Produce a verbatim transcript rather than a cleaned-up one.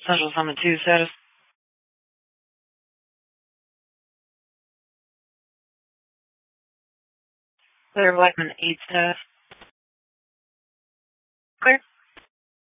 Central Summit two status. Clear Blackman eight status. Clear.